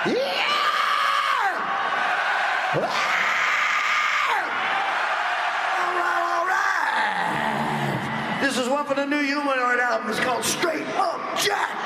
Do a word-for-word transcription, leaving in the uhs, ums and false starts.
Yeah! All right, all right. This is one for the new Humanoid album. It's called Straight Up Jack.